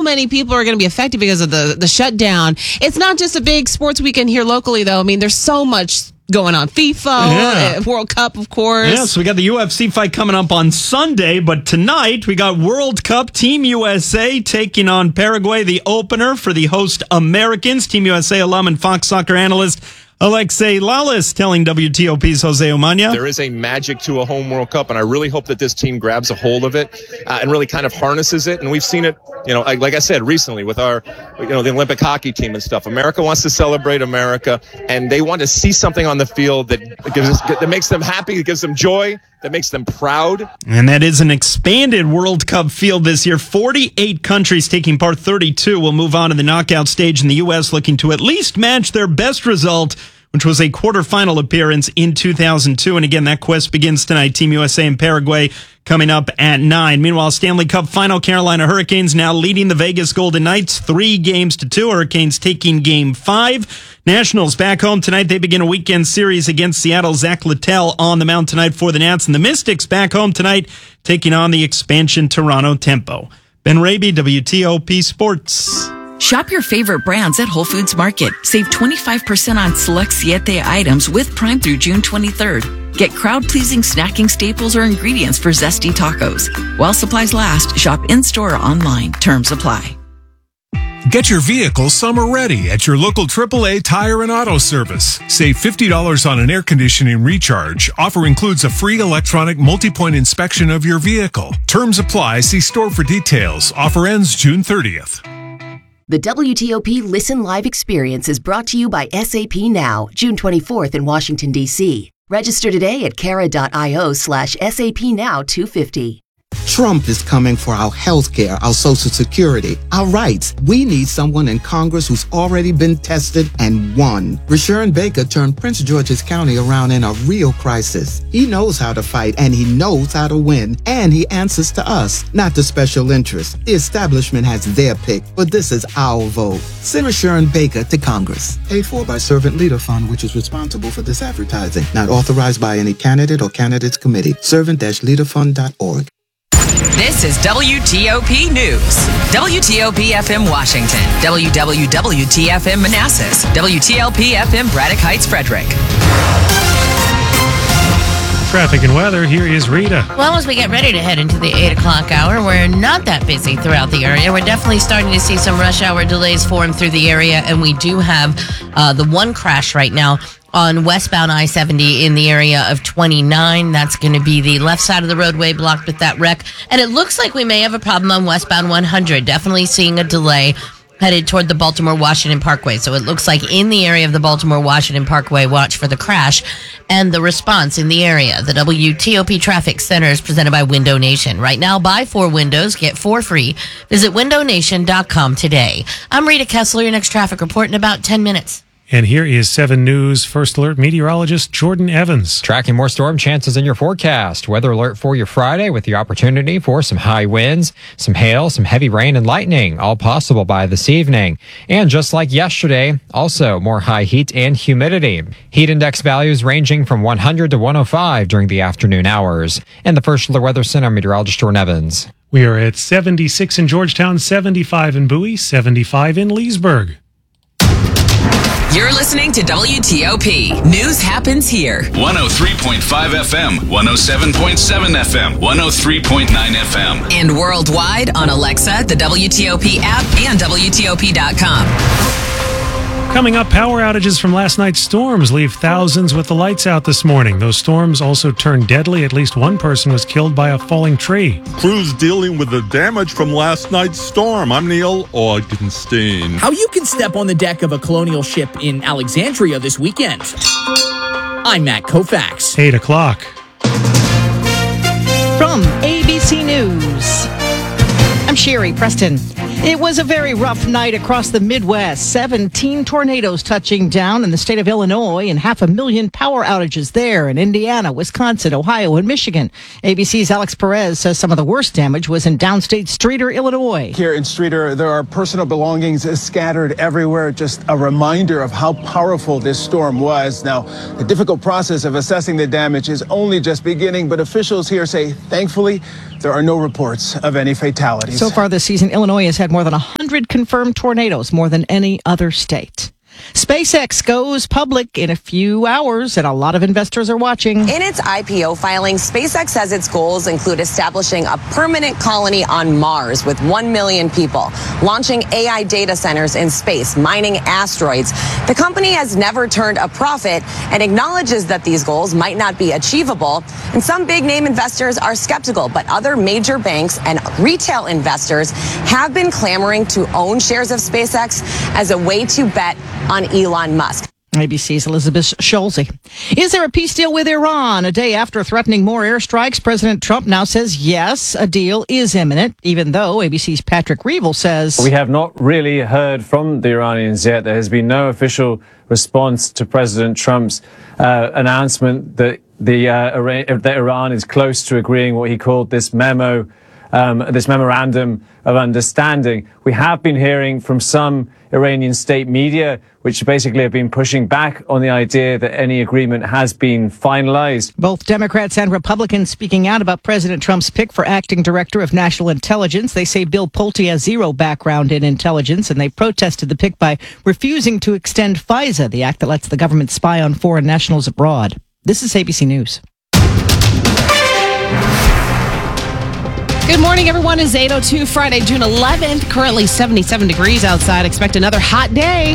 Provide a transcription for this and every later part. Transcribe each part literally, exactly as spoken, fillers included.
many people are going to be affected because of the, the shutdown. It's not just a big sports weekend here locally, though. I mean, there's so much going on. FIFA, yeah. World Cup, of course. Yeah, so we got the U F C fight coming up on Sunday, but tonight we got World Cup. Team U S A taking on Paraguay, the opener for the host Americans. Team U S A alum and Fox Soccer analyst Alexei Lalas telling W T O P's Jose Omania. There is a magic to a home World Cup, and I really hope that this team grabs a hold of it uh, and really kind of harnesses it. And we've seen it, you know, like, like I said, recently with our, you know, the Olympic hockey team and stuff. America wants to celebrate America, and they want to see something on the field that gives us, that makes them happy, that gives them joy, that makes them proud. And that is an expanded World Cup field this year. forty-eight countries taking part. thirty-two will move on to the knockout stage, in the U S looking to at least match their best result, which was a quarterfinal appearance in two thousand two. And again, that quest begins tonight. Team U S A and Paraguay coming up at nine. Meanwhile, Stanley Cup final, Carolina Hurricanes now leading the Vegas Golden Knights three games to two. Hurricanes taking game five. Nationals back home tonight. They begin a weekend series against Seattle. Zach Littell on the mound tonight for the Nats. And the Mystics back home tonight taking on the expansion Toronto Tempo. Ben Raby, W T O P Sports. Shop your favorite brands at Whole Foods Market. Save twenty-five percent on select Siete items with Prime through June twenty-third. Get crowd-pleasing snacking staples or ingredients for zesty tacos. While supplies last, shop in-store or online. Terms apply. Get your vehicle summer ready at your local triple A Tire and Auto Service. Save fifty dollars on an air conditioning recharge. Offer includes a free electronic multi-point inspection of your vehicle. Terms apply. See store for details. Offer ends June thirtieth. The W T O P Listen Live experience is brought to you by S A P Now, June twenty-fourth in Washington, D C. Register today at cara.io slash SAP Now two fifty. Trump is coming for our health care, our Social Security, our rights. We need someone in Congress who's already been tested and won. Rashawn Baker turned Prince George's County around in a real crisis. He knows how to fight, and he knows how to win, and he answers to us, not the special interests. The establishment has their pick, but this is our vote. Send Rashawn Baker to Congress. Paid for by Servant Leader Fund, which is responsible for this advertising. Not authorized by any candidate or candidates committee. servant leader fund dot org. This is W T O P News. W T O P F M Washington. W W W T F M Manassas. W T L P F M Braddock Heights, Frederick. Traffic and weather, here is Rita. Well, as we get ready to head into the eight o'clock hour, we're not that busy throughout the area. We're definitely starting to see some rush hour delays form through the area, and we do have uh, the one crash right now on westbound I seventy in the area of twenty-nine. That's going to be the left side of the roadway blocked with that wreck. And it looks like we may have a problem on westbound one hundred. Definitely seeing a delay headed toward the Baltimore-Washington Parkway. So it looks like in the area of the Baltimore-Washington Parkway, watch for the crash and the response in the area. The W T O P Traffic Center is presented by Window Nation. Right now, buy four windows, get four free. Visit window nation dot com today. I'm Rita Kessler, your next traffic report in about ten minutes. And here is seven News First Alert meteorologist Jordan Evans. Tracking more storm chances in your forecast. Weather alert for your Friday with the opportunity for some high winds, some hail, some heavy rain and lightning, all possible by this evening. And just like yesterday, also more high heat and humidity. Heat index values ranging from one hundred to one oh five during the afternoon hours. And the First Alert Weather Center meteorologist Jordan Evans. We are at seventy-six in Georgetown, seventy-five in Bowie, seventy-five in Leesburg. You're listening to W T O P. News happens here. one oh three point five F M, one oh seven point seven F M, one oh three point nine F M. And worldwide on Alexa, the W T O P app, and W T O P dot com. Coming up, power outages from last night's storms leave thousands with the lights out this morning. Those storms also turned deadly. At least one person was killed by a falling tree. Crews dealing with the damage from last night's storm. I'm Neil Augenstein. How you can step on the deck of a colonial ship in Alexandria this weekend. I'm Matt Koufax. eight o'clock. From A B C News, I'm Sherry Preston. It was a very rough night across the Midwest. seventeen tornadoes touching down in the state of Illinois and half a million power outages there in Indiana, Wisconsin, Ohio, and Michigan. A B C's Alex Perez says some of the worst damage was in downstate Streator, Illinois. Here in Streator, there are personal belongings scattered everywhere. Just a reminder of how powerful this storm was. Now, the difficult process of assessing the damage is only just beginning, but officials here say, thankfully, there are no reports of any fatalities. So far this season, Illinois has had had more than one hundred confirmed tornadoes, more than any other state. SpaceX goes public in a few hours, and a lot of investors are watching. In its I P O filing, SpaceX says its goals include establishing a permanent colony on Mars with one million people, launching A I data centers in space, mining asteroids. The company has never turned a profit and acknowledges that these goals might not be achievable. And some big-name investors are skeptical, but other major banks and retail investors have been clamoring to own shares of SpaceX as a way to bet on Elon Musk. A B C's Elizabeth Schulze. Is there a peace deal with Iran? A day after threatening more airstrikes, President Trump now says yes, a deal is imminent, even though A B C's Patrick Reevell says... We have not really heard from the Iranians yet. There has been no official response to President Trump's uh, announcement that the uh, Iran, that Iran is close to agreeing what he called this memo, um, this memorandum of understanding. We have been hearing from some Iranian state media, which basically have been pushing back on the idea that any agreement has been finalized. Both Democrats and Republicans speaking out about President Trump's pick for acting director of national intelligence. They say Bill Pulte has zero background in intelligence, and they protested the pick by refusing to extend FISA, the act that lets the government spy on foreign nationals abroad. This is A B C News. Good morning, everyone. It's eight oh two, Friday, June eleventh. Currently seventy-seven degrees outside. Expect another hot day.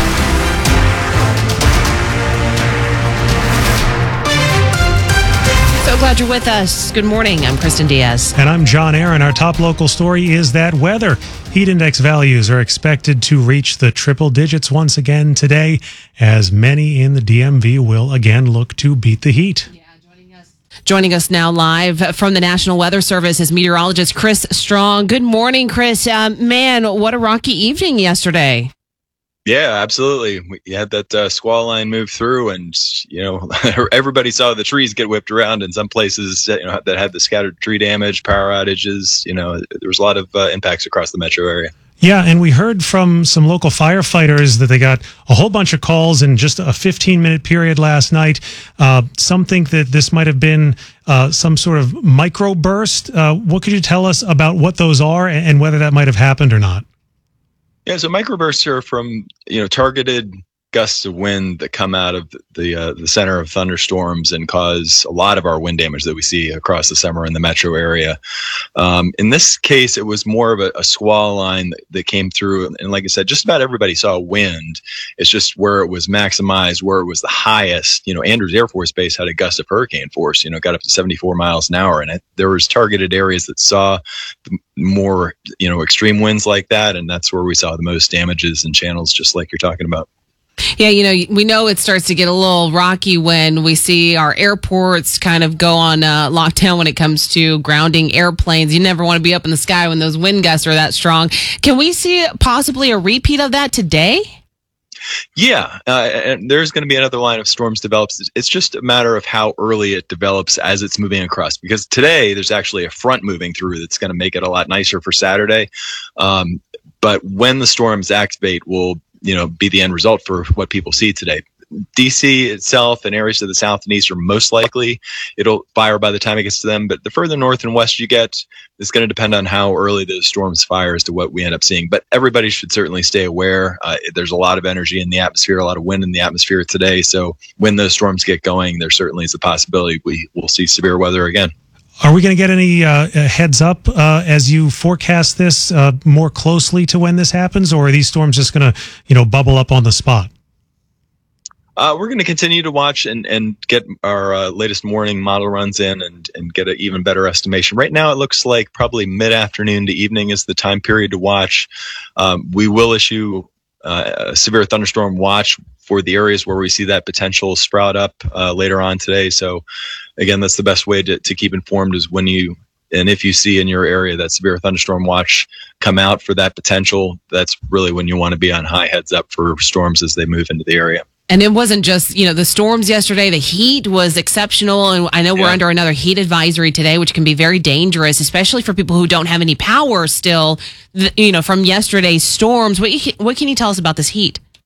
So glad you're with us. Good morning. I'm Kristen Diaz. And I'm John Aaron. Our top local story is that weather. Heat index values are expected to reach the triple digits once again today, as many in the D M V will again look to beat the heat. Joining us now live from the National Weather Service is meteorologist Chris Strong. Good morning, Chris. Um, man, what a rocky evening yesterday. Yeah, absolutely. We had that uh, squall line move through, and you know everybody saw the trees get whipped around in some places. You know that had the scattered tree damage, power outages. You know there was a lot of uh, impacts across the metro area. Yeah, and we heard from some local firefighters that they got a whole bunch of calls in just a fifteen-minute period last night. Uh, some think that this might have been uh, some sort of microburst. Uh, what could you tell us about what those are and whether that might have happened or not? Yeah, so microbursts are from you know targeted gusts of wind that come out of the uh, the center of thunderstorms and cause a lot of our wind damage that we see across the summer in the metro area. Um, in this case, it was more of a, a squall line that, that came through. And like I said, just about everybody saw wind. It's just where it was maximized, where it was the highest. You know, Andrews Air Force Base had a gust of hurricane force, you know, got up to seventy-four miles an hour. And it, there was targeted areas that saw the more, you know, extreme winds like that. And that's where we saw the most damages and channels, just like you're talking about. Yeah, you know, we know it starts to get a little rocky when we see our airports kind of go on uh, lockdown when it comes to grounding airplanes. You never want to be up in the sky when those wind gusts are that strong. Can we see possibly a repeat of that today? Yeah, uh, and there's going to be another line of storms develops. It's just a matter of how early it develops as it's moving across. Because today there's actually a front moving through that's going to make it a lot nicer for Saturday. Um, but when the storms activate, will you know, be the end result for what people see today. D C itself and areas to the south and east are most likely it'll fire by the time it gets to them. But the further north and west you get, it's going to depend on how early those storms fire as to what we end up seeing. But everybody should certainly stay aware. Uh, there's a lot of energy in the atmosphere, a lot of wind in the atmosphere today. So when those storms get going, there certainly is a possibility we will see severe weather again. Are we going to get any uh, heads up uh, as you forecast this uh, more closely to when this happens, or are these storms just going to, you know, bubble up on the spot? Uh, we're going to continue to watch and, and get our uh, latest morning model runs in and, and get an even better estimation. Right now, it looks like probably mid-afternoon to evening is the time period to watch. Um, we will issue uh, a severe thunderstorm watch for the areas where we see that potential sprout up uh, later on today. So, again, that's the best way to, to keep informed is when you and if you see in your area that severe thunderstorm watch come out for that potential, that's really when you want to be on high heads up for storms as they move into the area. And it wasn't just, you know, the storms yesterday. The heat was exceptional. And I know we're yeah. under another heat advisory today, which can be very dangerous, especially for people who don't have any power still, you know, from yesterday's storms. What, you, what can you tell us about this heat?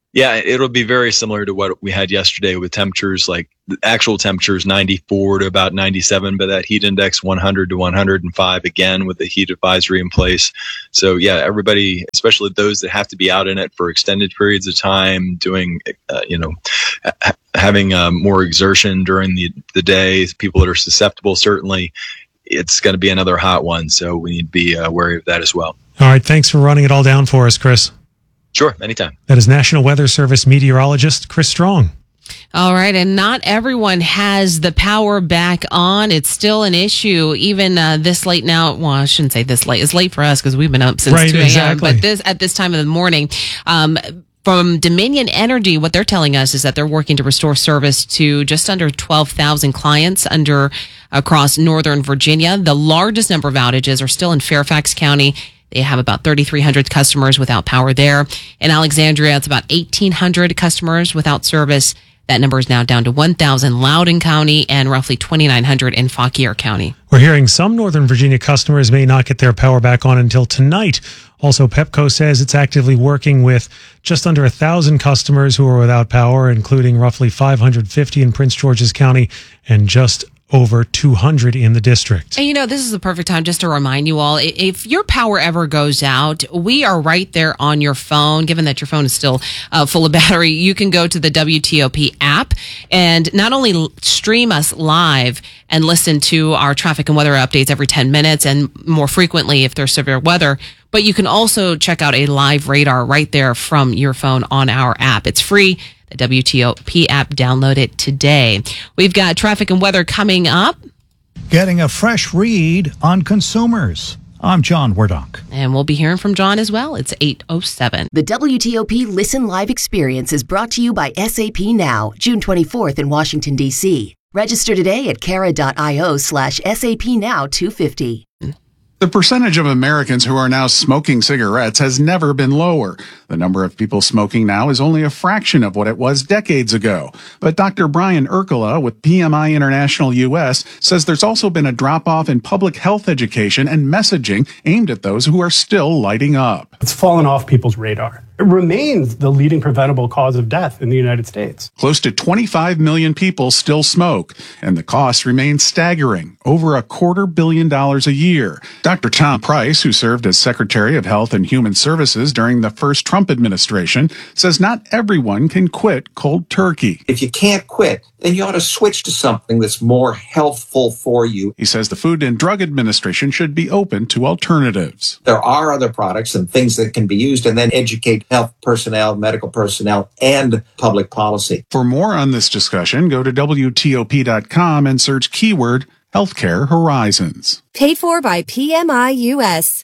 Yeah, it'll be very similar to what we had yesterday with temperatures, like the actual temperatures ninety-four to about ninety-seven, but that heat index one hundred to one hundred five again with the heat advisory in place. So yeah, everybody, especially those that have to be out in it for extended periods of time, doing, uh, you know, ha- having uh, more exertion during the, the day, people that are susceptible, certainly it's going to be another hot one. So we need to be uh, wary of that as well. All right. Thanks for running it all down for us, Chris. Sure. Anytime. That is National Weather Service meteorologist Chris Strong. All right. And not everyone has the power back on. It's still an issue, even uh, this late now. Well, I shouldn't say this late. It's late for us because we've been up since right, two a.m. Exactly. But this at this time of the morning, um, from Dominion Energy, what they're telling us is that they're working to restore service to just under twelve thousand clients under across Northern Virginia. The largest number of outages are still in Fairfax County. They have about thirty-three hundred customers without power there. In Alexandria, it's about eighteen hundred customers without service. That number is now down to one thousand Loudoun County and roughly twenty-nine hundred in Fauquier County. We're hearing some Northern Virginia customers may not get their power back on until tonight. Also, Pepco says it's actively working with just under one thousand customers who are without power, including roughly five hundred fifty in Prince George's County and just over two hundred in the district. And you know, this is the perfect time just to remind you all, if your power ever goes out, we are right there on your phone. Given that your phone is still uh, full of battery, you can go to the W T O P app and not only stream us live and listen to our traffic and weather updates every ten minutes and more frequently if there's severe weather, but you can also check out a live radar right there from your phone on our app. It's free. The W T O P app, download it today. We've got traffic and weather coming up. Getting a fresh read on consumers. I'm John Wardock. And we'll be hearing from John as well. It's eight oh seven. The W T O P Listen Live experience is brought to you by S A P Now, June twenty-fourth in Washington, D C. Register today at cara.io slash SAP Now 250. The percentage of Americans who are now smoking cigarettes has never been lower. The number of people smoking now is only a fraction of what it was decades ago. But Doctor Brian Ercola with P M I International U S says there's also been a drop-off in public health education and messaging aimed at those who are still lighting up. It's fallen off people's radar. It remains the leading preventable cause of death in the United States. Close to twenty-five million people still smoke, and the cost remains staggering, over a quarter billion dollars a year. Doctor Tom Price, who served as Secretary of Health and Human Services during the first Trump administration, says not everyone can quit cold turkey. If you can't quit, then you ought to switch to something that's more healthful for you. He says the Food and Drug Administration should be open to alternatives. There are other products and things that can be used, and then educate health personnel, medical personnel, and public policy. For more on this discussion, go to W T O P dot com and search keyword Healthcare Horizons. Paid for by P M I U S.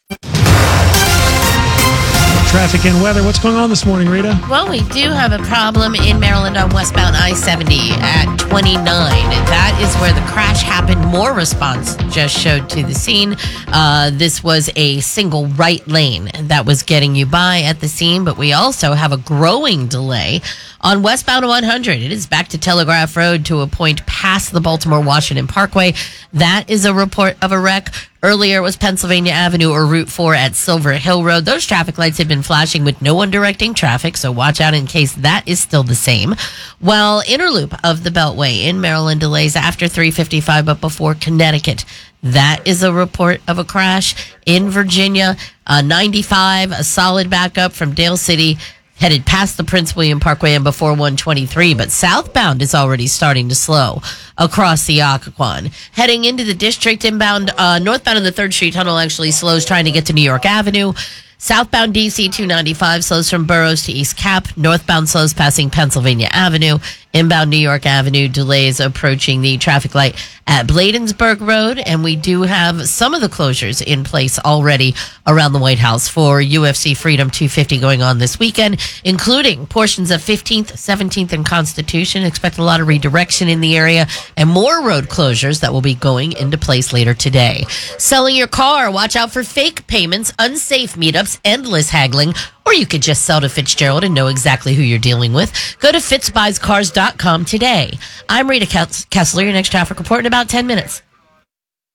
Traffic and weather. What's going on this morning, Rita? Well, we do have a problem in Maryland on westbound I seventy at twenty-nine. That is where the crash happened. More response just showed to the scene. Uh, this was a single right lane that was getting you by at the scene, but we also have a growing delay on westbound one hundred. It is back to Telegraph Road to a point past the Baltimore-Washington Parkway. That is a report of a wreck. Earlier, it was Pennsylvania Avenue or Route four at Silver Hill Road. Those traffic lights have been flashing with no one directing traffic, so watch out in case that is still the same. While inner loop of the Beltway in Maryland delays after three fifty-five, but before Connecticut. That is a report of a crash in Virginia. Uh, ninety-five, a solid backup from Dale City, headed past the Prince William Parkway and before one twenty-three, but southbound is already starting to slow across the Occoquan. Heading into the district inbound, uh, northbound in the third Street Tunnel actually slows trying to get to New York Avenue. Southbound D C two ninety-five slows from Burroughs to East Cap. Northbound slows passing Pennsylvania Avenue. Inbound New York Avenue delays approaching the traffic light at Bladensburg Road. And we do have some of the closures in place already around the White House for U F C Freedom two fifty going on this weekend, including portions of fifteenth, seventeenth, and Constitution. Expect a lot of redirection in the area and more road closures that will be going into place later today. Selling your car, watch out for fake payments, unsafe meetups, endless haggling, or you could just sell to Fitzgerald and know exactly who you're dealing with. Go to fitz buys cars dot com today. I'm Rita Kessler, your next traffic report in about ten minutes.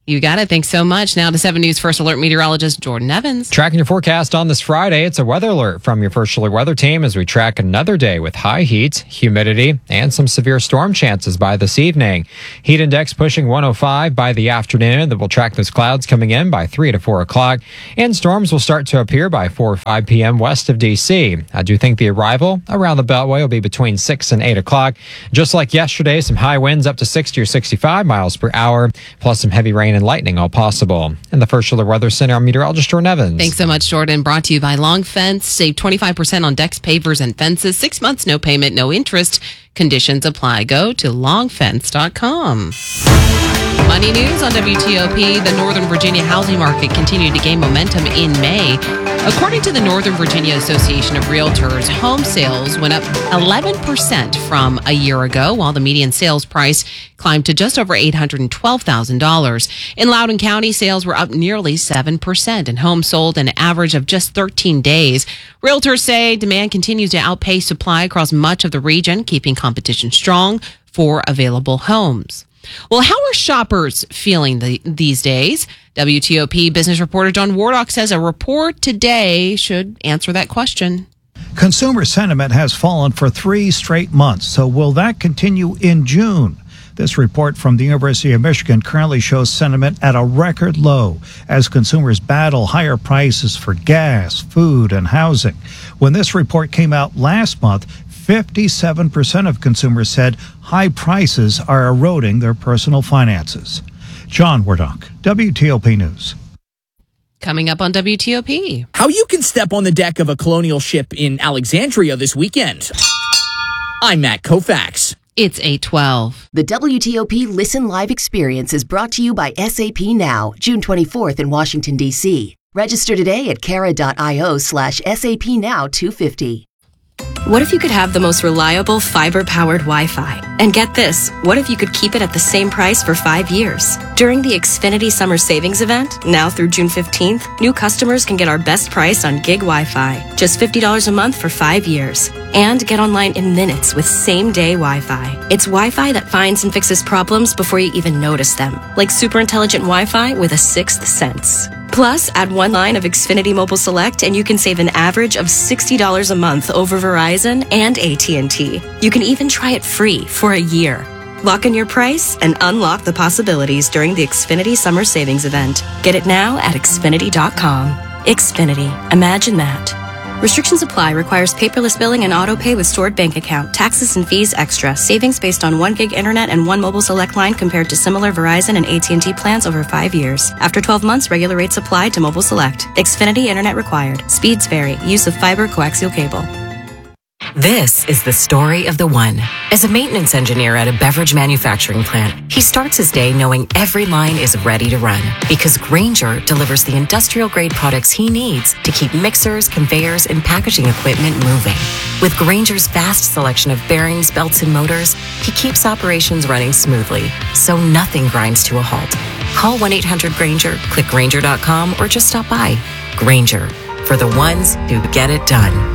You got it. Thanks so much. Now to seven News First Alert meteorologist Jordan Evans. Tracking your forecast on this Friday, it's a weather alert from your First Alert weather team as we track another day with high heat, humidity, and some severe storm chances by this evening. Heat index pushing one oh five by the afternoon. That will track those clouds coming in by three to four o'clock. And storms will start to appear by four or five p.m. west of D C. I do think the arrival around the Beltway will be between six and eight o'clock. Just like yesterday, some high winds up to sixty or sixty-five miles per hour, plus some heavy rain and lightning all possible. In the First Alert Weather Center, I'm meteorologist Jordan Evans. Thanks so much, Jordan. Brought to you by Long Fence. Save twenty-five percent on decks, pavers, and fences. Six months, no payment, no interest. Conditions apply. Go to long fence dot com. Money news on W T O P. The Northern Virginia housing market continued to gain momentum in May. According to the Northern Virginia Association of Realtors, home sales went up eleven percent from a year ago, while the median sales price climbed to just over eight hundred twelve thousand dollars. In Loudoun County, sales were up nearly seven percent, and homes sold an average of just thirteen days. Realtors say demand continues to outpace supply across much of the region, keeping competition strong for available homes. Well, how are shoppers feeling the, these days? W T O P business reporter John Wardock says a report today should answer that question. Consumer sentiment has fallen for three straight months, so will that continue in June? This report from the University of Michigan currently shows sentiment at a record low as consumers battle higher prices for gas, food, and housing. When this report came out last month, fifty-seven percent of consumers said high prices are eroding their personal finances. John Wardock, W T O P News. Coming up on W T O P. How you can step on the deck of a colonial ship in Alexandria this weekend. I'm Matt Koufax. It's eight twelve. The W T O P Listen Live experience is brought to you by S A P Now, June twenty-fourth in Washington, D C. Register today at cara.io slash SAP Now 250. What if you could have the most reliable fiber-powered Wi-Fi? And get this, what if you could keep it at the same price for five years? During the Xfinity Summer Savings Event, now through June fifteenth, new customers can get our best price on gig Wi-Fi, just fifty dollars a month for five years. And get online in minutes with same-day Wi-Fi. It's Wi-Fi that finds and fixes problems before you even notice them, like super intelligent Wi-Fi with a sixth sense. Plus, add one line of Xfinity Mobile Select and you can save an average of sixty dollars a month over Verizon and A T and T. You can even try it free for a year. Lock in your price and unlock the possibilities during the Xfinity Summer Savings Event. Get it now at Xfinity dot com. Xfinity. Imagine that. Restrictions apply. Requires paperless billing and auto pay with stored bank account. Taxes and fees extra. Savings based on one gig internet and one mobile select line compared to similar Verizon and A T and T plans over five years. After twelve months, regular rates apply to mobile select. Xfinity internet required. Speeds vary. Use of fiber coaxial cable. This is the story of the one. As a maintenance engineer at a beverage manufacturing plant, he starts his day knowing every line is ready to run because Grainger delivers the industrial-grade products he needs to keep mixers, conveyors, and packaging equipment moving. With Grainger's vast selection of bearings, belts, and motors, he keeps operations running smoothly, so nothing grinds to a halt. Call one eight hundred Grainger, click Grainger dot com, or just stop by. Grainger, for the ones who get it done.